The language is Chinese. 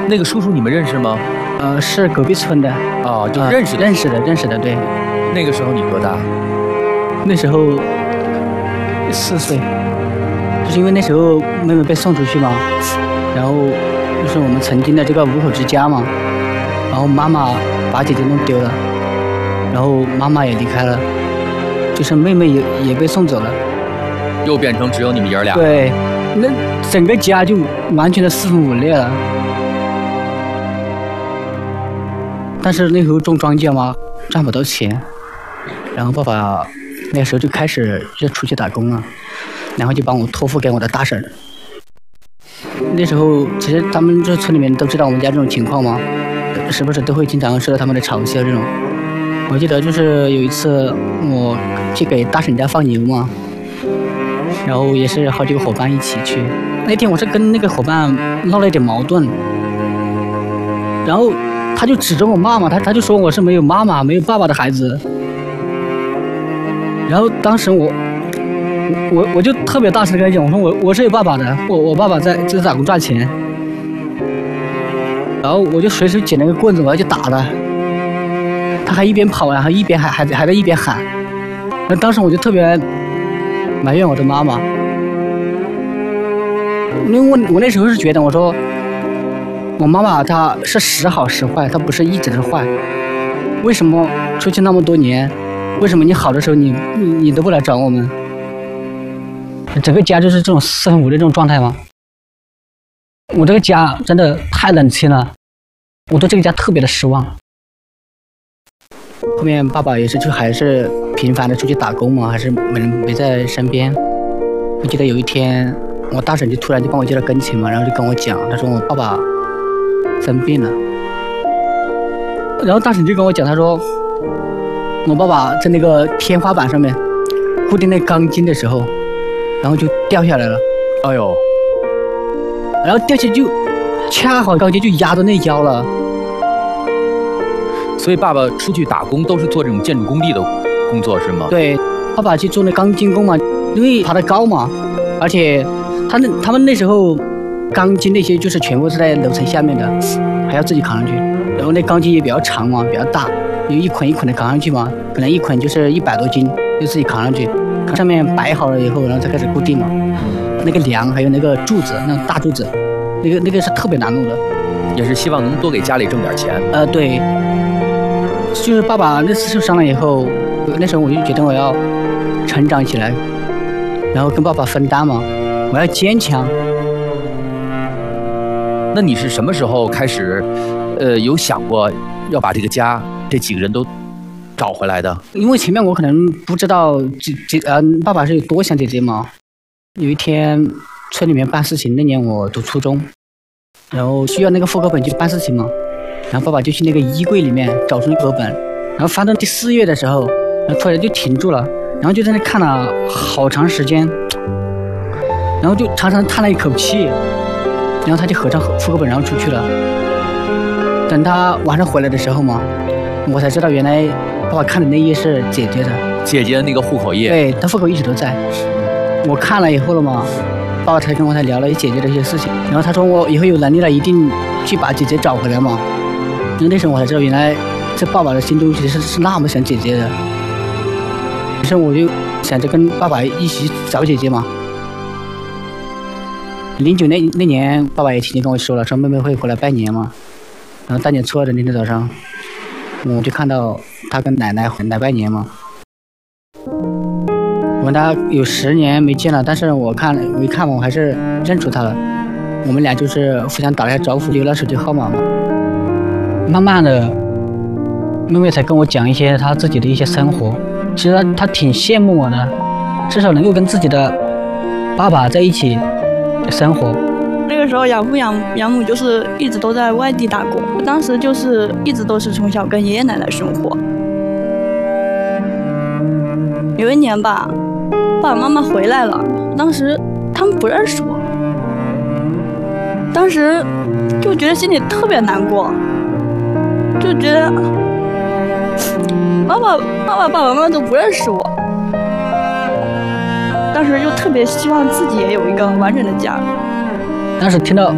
那个叔叔你们认识吗？ 是隔壁村的。 哦，就认识的，对。 那个时候你多大？ 那时候4岁，就是因为那时候妹妹被送出去嘛，然后就是我们曾经的这个5口之家嘛，然后妈妈把姐姐弄丢了，然后妈妈也离开了，就是妹妹也被送走了， 又变成只有你们爷儿俩。 对，那整个家就完全的四分五裂了。但是那时候种庄稼嘛，赚不到钱，然后爸爸那时候就开始就出去打工了，然后就把我托付给我的大婶。那时候其实他们这村里面都知道我们家这种情况嘛，时不时都会经常受到他们的嘲笑这种。我记得就是有一次我去给大婶家放牛嘛，然后也是好几个伙伴一起去。那天我是跟那个伙伴闹了一点矛盾，然后他就指着我骂嘛，他就说我是没有妈妈没有爸爸的孩子。然后当时我就特别大声跟他讲，我说我是有爸爸的，我爸爸在打工赚钱。然后我就随手捡了个棍子，我要去打他。他还一边跑，然后一边还在一边喊。那当时我就特别埋怨我的妈妈，因为我那时候是觉得，我说我妈妈她是时好时坏，她不是一直是坏。为什么出去那么多年，为什么你好的时候你都不来找我们？整个家就是这种四分五裂这种状态吗？我这个家真的太冷清了，我对这个家特别的失望。后面爸爸也是就还是频繁的出去打工嘛，还是没在身边。我记得有一天，我大婶就突然就帮我叫到跟前嘛，然后就跟我讲，他说我爸爸生病了。然后大婶就跟我讲，他说我爸爸在那个天花板上面固定那钢筋的时候，然后就掉下来了。 哎呦！ 然后掉下去就恰好钢筋就压到那腰了。 所以爸爸出去打工都是做这种建筑工地的工作是吗？ 对，爸爸去做那钢筋工嘛，因为爬得高嘛，而且他们那时候钢筋那些就是全部是在楼层下面的，还要自己扛上去。然后那钢筋也比较长嘛，比较大，有一捆一捆的扛上去嘛，可能一捆就是100多斤，就自己扛上去，上面摆好了以后，然后再开始固定嘛。那个梁还有那个柱子，那种大柱子，那个是特别难弄的。 也是希望能多给家里挣点钱。 对。就是爸爸那次受伤了以后，那时候我就觉得我要成长起来，然后跟爸爸分担嘛，我要坚强。 那你是什么时候开始，有想过要把这个家这几个人都找回来的？ 因为前面我可能不知道爸爸是有多想姐姐嘛。有一天村里面办事情，那年我读初中，然后需要那个户口本去办事情嘛。然后爸爸就去那个衣柜里面找出那个本，然后翻到第4页的时候，然后突然就停住了，然后就在那看了好长时间，然后就长长叹了一口气，然后他就合上户口本然后出去了。等他晚上回来的时候嘛，我才知道原来爸爸看的那页是姐姐的， 姐姐的那个户口页。 对，他户口一直都在。我看了以后了嘛，爸爸才跟我聊了姐姐的一些事情，然后他说我以后有能力了一定去把姐姐找回来嘛。那时候我才知道，原来在爸爸的心中其实是那么想姐姐的。于是我就想着跟爸爸一起找姐姐嘛。09那年，爸爸也提前跟我说了，说妹妹会回来拜年嘛。然后大年初2的那天早上，我就看到他跟奶奶来拜年嘛。我跟他有10年没见了，但是我一看我还是认出他了。我们俩就是互相打了一下招呼，留了手机号码嘛。慢慢的，妹妹才跟我讲一些她自己的一些生活。其实她挺羡慕我的，至少能够跟自己的爸爸在一起生活。 那个时候养父养母就是一直都在外地打工，当时就是一直都是从小跟爷爷奶奶生活。有一年吧，爸爸妈妈回来了，当时他们不认识我，当时就觉得心里特别难过。就觉得爸爸妈妈都不认识我，当时就特别希望自己也有一个完整的家。 当时听到